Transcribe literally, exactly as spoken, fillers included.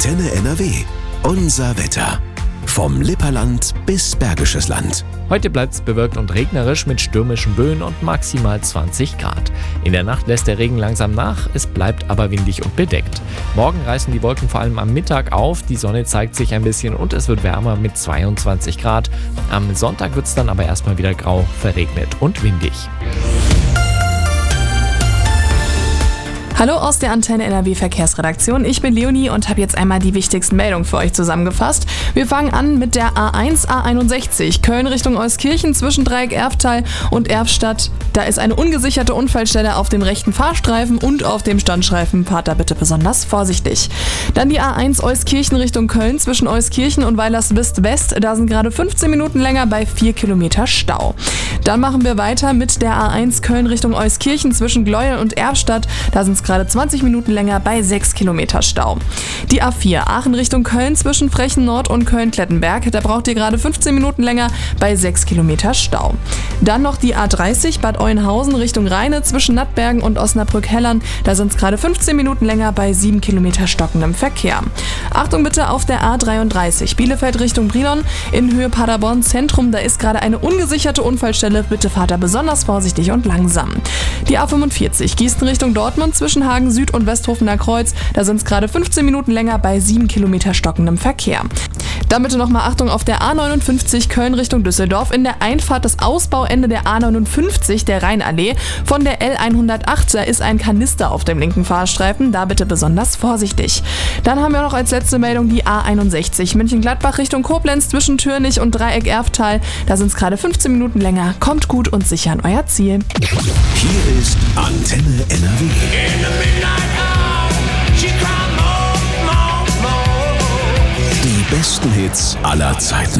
Antenne N R W. Unser Wetter. Vom Lipperland bis Bergisches Land. Heute bleibt es bewölkt und regnerisch mit stürmischen Böen und maximal zwanzig Grad. In der Nacht lässt der Regen langsam nach, es bleibt aber windig und bedeckt. Morgen reißen die Wolken vor allem am Mittag auf, die Sonne zeigt sich ein bisschen und es wird wärmer mit zweiundzwanzig Grad. Am Sonntag wird es dann aber erstmal wieder grau, verregnet und windig. Hallo aus der Antenne N R W Verkehrsredaktion. Ich bin Leonie und habe jetzt einmal die wichtigsten Meldungen für euch zusammengefasst. Wir fangen an mit der A eins A einundsechzig, Köln Richtung Euskirchen zwischen Dreieck Erftal und Erfstadt. Da ist eine ungesicherte Unfallstelle auf dem rechten Fahrstreifen und auf dem Standstreifen. Fahrt da bitte besonders vorsichtig. Dann die A eins Euskirchen Richtung Köln zwischen Euskirchen und Weilerswist West. Da sind gerade fünfzehn Minuten länger bei vier Kilometer Stau. Dann machen wir weiter mit der A eins Köln Richtung Euskirchen zwischen Gleuel und Erfstadt. Da sind es gerade zwanzig Minuten länger bei sechs Kilometer Stau. Die A vier Aachen Richtung Köln zwischen Frechen Nord und Köln-Klettenberg. Da braucht ihr gerade fünfzehn Minuten länger bei sechs Kilometer Stau. Dann noch die A dreißig Bad Oeynhausen Richtung Rheine zwischen Nattbergen und Osnabrück-Hellern. Da sind es gerade fünfzehn Minuten länger bei sieben Kilometer stockendem Verkehr. Achtung bitte auf der A dreiunddreißig Bielefeld Richtung Brilon in Höhe Paderborn Zentrum. Da ist gerade eine ungesicherte Unfallstelle. Bitte fahrt da besonders vorsichtig und langsam. Die A fünfundvierzig Gießen Richtung Dortmund zwischen Hagen Süd und Westhofener Kreuz. Da sind es gerade fünfzehn Minuten länger bei sieben Kilometer stockendem Verkehr. Dann bitte nochmal Achtung auf der A neunundfünfzig Köln Richtung Düsseldorf in der Einfahrt das Ausbauende der A neunundfünfzig der Rheinallee. Von der L hundertacht, da ist ein Kanister auf dem linken Fahrstreifen. Da bitte besonders vorsichtig. Dann haben wir noch als letzte Meldung die A einundsechzig München-Gladbach Richtung Koblenz zwischen Türnich und Dreieck Erftal. Da sind es gerade fünfzehn Minuten länger. Kommt gut und sicher an euer Ziel. Hier ist Antenne N R W. Die besten Hits aller Zeiten.